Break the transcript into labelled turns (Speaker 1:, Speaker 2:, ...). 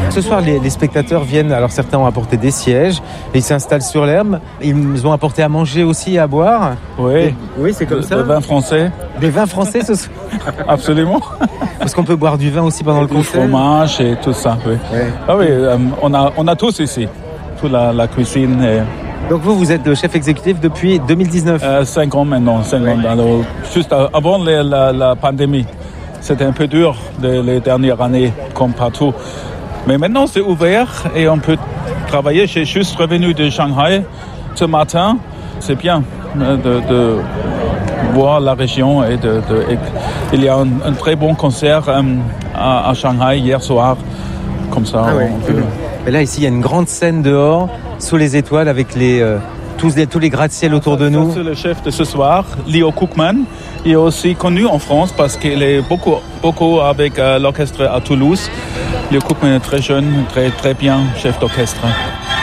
Speaker 1: Ce soir, les spectateurs viennent, alors certains ont apporté des sièges, et ils s'installent sur l'herbe. Ils ont apporté à manger aussi et à boire.
Speaker 2: Oui,
Speaker 1: oui, c'est comme ça.
Speaker 2: Des vins français.
Speaker 1: Des vins français ce soir.
Speaker 2: Absolument.
Speaker 1: Parce qu'on peut boire du vin aussi pendant le concert.
Speaker 2: Du fromage et tout ça, oui.
Speaker 1: Ouais.
Speaker 2: Ah oui, on a tous ici, toute la cuisine. Et...
Speaker 1: Donc vous êtes le chef exécutif depuis 2019
Speaker 2: 5 ans maintenant, 5 ans. Alors, juste avant la pandémie. C'était un peu dur les dernières années, comme partout. Mais maintenant, c'est ouvert et on peut travailler. J'ai juste revenu de Shanghai ce matin. C'est bien de voir la région. Il y a un très bon concert à Shanghai hier soir. Comme ça, on peut...
Speaker 1: Mais là, ici, il y a une grande scène dehors, sous les étoiles, avec tous les gratte-ciel autour de nous.
Speaker 2: C'est le chef de ce soir, Leo Kookman. Il est aussi connu en France parce qu'il est beaucoup avec l'orchestre à Toulouse. Leo Kookman est très jeune, très, très bien chef d'orchestre.